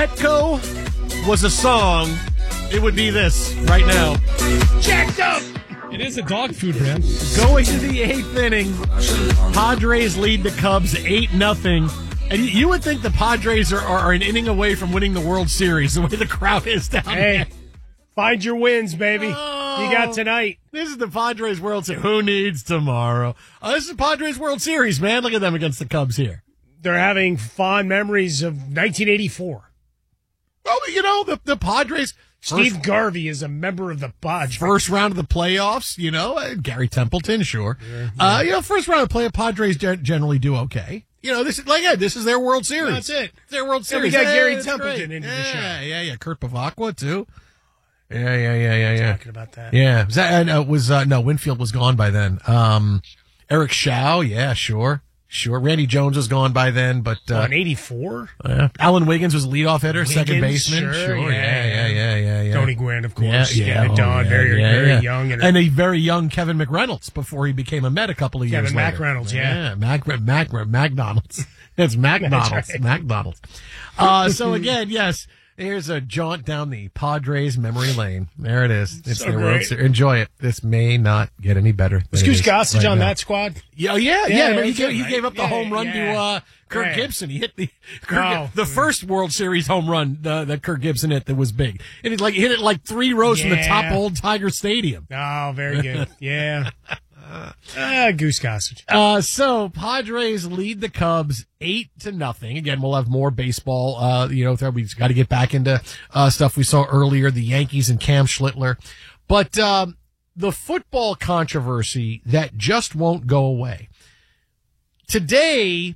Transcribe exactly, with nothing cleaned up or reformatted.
Petco was a song, it would be this right now. Jacked up! It is a dog food brand. Going to the eighth inning, Padres lead the Cubs eight nothing. And you would think the Padres are, are, are an inning away from winning the World Series, the way the crowd is down Hey, there. find your wins, baby. Oh, you got tonight. This is the Padres World Series. Who needs tomorrow? Oh, this is the Padres World Series, man. Look at them against the Cubs here. They're having fond memories of nineteen eighty-four. Well, you know, the, the Padres... Steve First, Garvey is a member of the Padres. First round of the playoffs, you know, uh, Gary Templeton, sure. Yeah, yeah. Uh, you know, first round of the play, Padres gen- generally do okay. You know, this is like, yeah, this is their World Series. That's it. It's their World Yeah, we Series. got Hey, Gary that's Templeton great. into yeah, the show. Yeah, yeah, yeah. Kurt Bavacqua, too. Yeah, yeah, yeah, yeah, yeah. Talking about that. Yeah. Was that, uh, was, uh, no, Winfield was gone by then. Um, Eric Shaw, yeah, sure. Sure. Randy Jones was gone by then, but, uh. Oh, in eighty-four? Uh, Alan Wiggins was leadoff hitter, Wiggins, second baseman. Sure, Sure. yeah, Yeah, yeah, yeah, yeah, yeah. Tony Gwynn, of Yeah, course. yeah. Getting it Oh, done. yeah, very, yeah, very yeah. young. And, And a very young Kevin McReynolds before he became a Met a couple of years Kevin later. McReynolds, yeah. Yeah, Mac, Mac, McDonald's. It's McDonald's. right. McDonald's. Uh, so again, yes, here's a jaunt down the Padres memory lane. There it is. It's So their World great. Series. Enjoy it. This may not get any better. than Was it Goose is Gossage right on now. that squad? Yeah, yeah, yeah. Yeah, Remember, he, that's gave, it, he right? gave up the Yeah, home run to yeah. uh, Kirk Yeah. Gibson. He hit the Kirk, Oh. the first World Series home run uh, that Kirk Gibson hit that was big. And he like hit it like three rows from the top Yeah. of Old Tiger Stadium. Oh, very good. Yeah. Ah, Goose Gossage. Uh, so Padres lead the Cubs eight to nothing. Again, we'll have more baseball. Uh, you know, we've got to get back into uh, stuff we saw earlier, the Yankees and Cam Schlittler. But um, the football controversy that just won't go away. Today,